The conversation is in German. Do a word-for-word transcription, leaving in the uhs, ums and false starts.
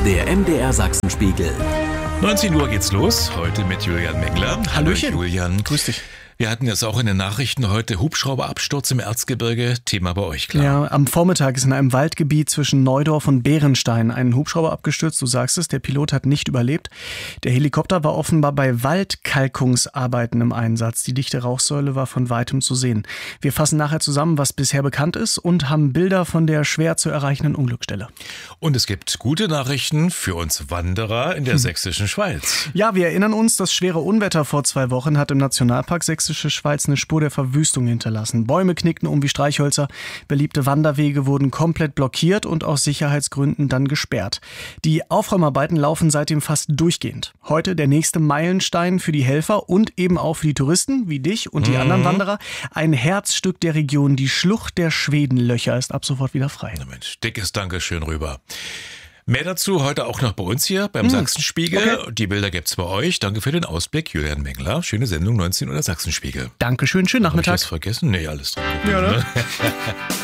Der M D R Sachsenspiegel. neunzehn Uhr geht's los, heute mit Julian Mengler. Hallöchen. Hallo Julian. Grüß dich. Wir hatten jetzt auch in den Nachrichten heute Hubschrauberabsturz im Erzgebirge. Thema bei euch, klar. Ja, am Vormittag ist in einem Waldgebiet zwischen Neudorf und Bärenstein ein Hubschrauber abgestürzt. Du sagst es, der Pilot hat nicht überlebt. Der Helikopter war offenbar bei Waldkalkungsarbeiten im Einsatz. Die dichte Rauchsäule war von weitem zu sehen. Wir fassen nachher zusammen, was bisher bekannt ist und haben Bilder von der schwer zu erreichenden Unglücksstelle. Und es gibt gute Nachrichten für uns Wanderer in der hm. sächsischen Schweiz. Ja, wir erinnern uns, das schwere Unwetter vor zwei Wochen hat im Nationalpark Sächsische Schweiz eine Spur der Verwüstung hinterlassen. Bäume knickten um wie Streichhölzer, beliebte Wanderwege wurden komplett blockiert und aus Sicherheitsgründen dann gesperrt. Die Aufräumarbeiten laufen seitdem fast durchgehend. Heute der nächste Meilenstein für die Helfer und eben auch für die Touristen, wie dich und die mhm. anderen Wanderer. Ein Herzstück der Region, die Schlucht der Schwedenlöcher ist ab sofort wieder frei. Na Mensch, dickes Dankeschön rüber. Mehr dazu heute auch noch bei uns hier beim mhm. Sachsenspiegel. Okay. Die Bilder gibt's bei euch. Danke für den Ausblick, Julian Mengler. Schöne Sendung, neunzehn Uhr Sachsenspiegel. Dankeschön, schönen Nachmittag. Hab ich was vergessen? Nee, alles drin. Ja, ne?